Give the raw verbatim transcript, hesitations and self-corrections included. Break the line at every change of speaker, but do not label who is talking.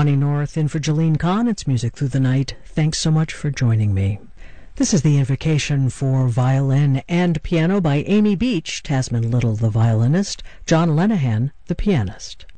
Connie North in for Jolene Kahn. It's Music Through the Night. Thanks so much for joining me. This is the Invocation for Violin and Piano by Amy Beach, Tasman Little the violinist, John Lenehan the pianist.